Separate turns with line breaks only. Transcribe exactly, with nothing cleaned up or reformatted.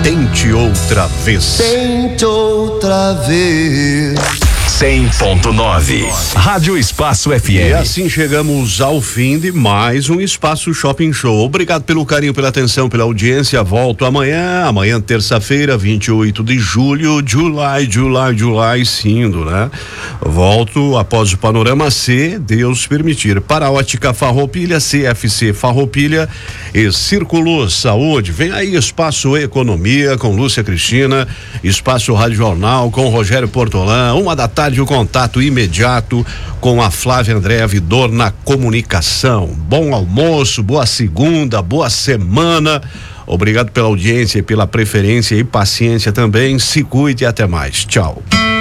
Tente outra vez.
Tente outra vez.
cem ponto nove Rádio Espaço F M.
E assim chegamos ao fim de mais um Espaço Shopping Show. Obrigado pelo carinho, pela atenção, pela audiência. Volto amanhã, amanhã terça-feira, vinte e oito de julho, July, July, July, sindo, né? Volto após o Panorama C, Deus permitir. Para a Ótica Farroupilha, C F C Farroupilha e Círculo Saúde. Vem aí Espaço Economia com Lúcia Cristina, Espaço Rádio Jornal com Rogério Portolã, uma da tarde o contato imediato com a Flávia Andréa Vidor na comunicação. Bom almoço, boa segunda, boa semana. Obrigado pela audiência e pela preferência e paciência também. Se cuide e até mais. Tchau.